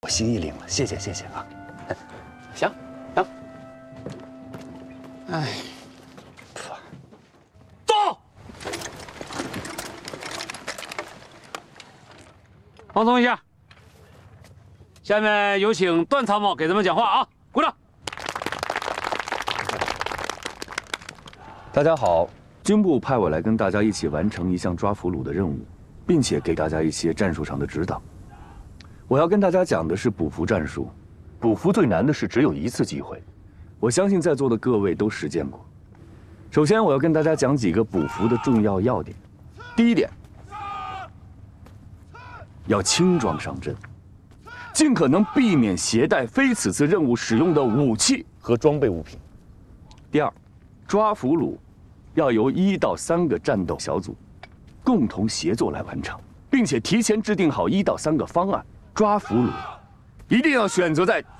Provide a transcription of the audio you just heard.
我心意领了，谢谢谢谢啊。 行行。 哎， 走。放松一下。下面有请段参谋给咱们讲话啊！鼓掌。 大家好，军部派我来跟大家一起完成一项抓俘虏的任务，并且给大家一些战术上的指导。我要跟大家讲的是捕俘战术。捕俘最难的是只有一次机会，我相信在座的各位都实践过。首先，我要跟大家讲几个捕俘的重要要点。第一点，要轻装上阵，尽可能避免携带非此次任务使用的武器和装备物品。第二，抓俘虏要由1到3个战斗小组共同协作来完成，并且提前制定好1到3个方案。抓俘虏一定要选择在